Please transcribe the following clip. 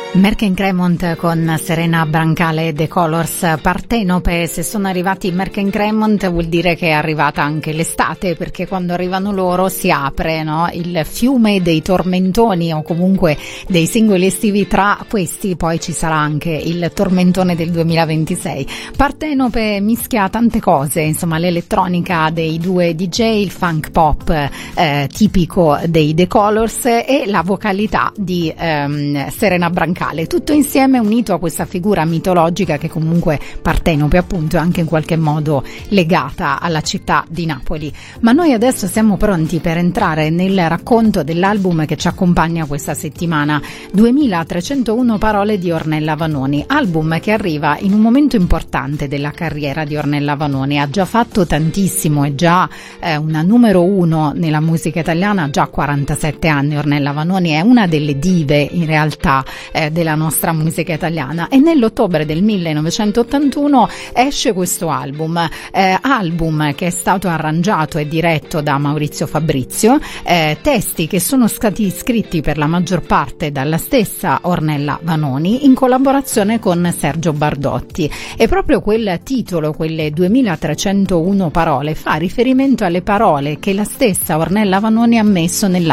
Merck & Cremont con Serena Brancale e The Colors. Partenope, se sono arrivati Merck & Cremont vuol dire che è arrivata anche l'estate, perché quando arrivano loro si apre, no? Il fiume dei tormentoni o comunque dei singoli estivi. Tra questi poi ci sarà anche il tormentone del 2026. Partenope mischia tante cose, insomma l'elettronica dei due DJ, il funk pop tipico dei The Colors e la vocalità di Serena Brancale. Tutto insieme unito a questa figura mitologica che comunque Partenope appunto è anche in qualche modo legata alla città di Napoli. Ma noi adesso siamo pronti per entrare nel racconto dell'album che ci accompagna questa settimana, 2301 parole di Ornella Vanoni, album che arriva in un momento importante della carriera di Ornella Vanoni. Ha già fatto tantissimo, è già una numero uno nella musica italiana, ha già 47 anni Ornella Vanoni, è una delle dive in realtà della nostra musica italiana, e nell'ottobre del 1981 esce questo album che è stato arrangiato e diretto da Maurizio Fabrizio, testi che sono stati scritti per la maggior parte dalla stessa Ornella Vanoni in collaborazione con Sergio Bardotti, e proprio quel titolo, quelle 2301 parole, fa riferimento alle parole che la stessa Ornella Vanoni ha messo nell'album